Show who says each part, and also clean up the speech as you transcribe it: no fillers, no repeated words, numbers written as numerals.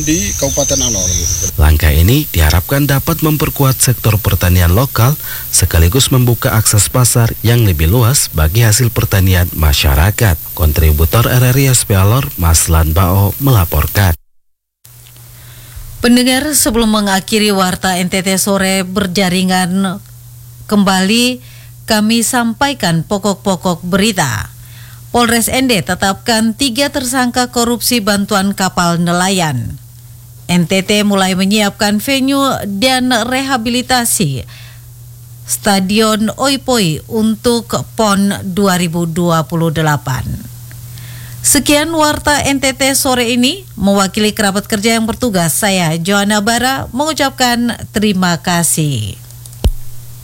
Speaker 1: di Kabupaten Alor.
Speaker 2: Langkah ini diharapkan dapat memperkuat sektor pertanian lokal sekaligus membuka akses pasar yang lebih luas bagi hasil pertanian masyarakat. Kontributor RRI SP Alor, Maslan Bao melaporkan.
Speaker 3: Pendengar, sebelum mengakhiri Warta NTT Sore berjaringan kembali, kami sampaikan pokok-pokok berita. Polres ND tetapkan 3 tersangka korupsi bantuan kapal nelayan. NTT mulai menyiapkan venue dan rehabilitasi Stadion Oipoi untuk PON 2028. Sekian Warta NTT sore ini, mewakili kerabat kerja yang bertugas, saya Johanna Bara mengucapkan terima kasih.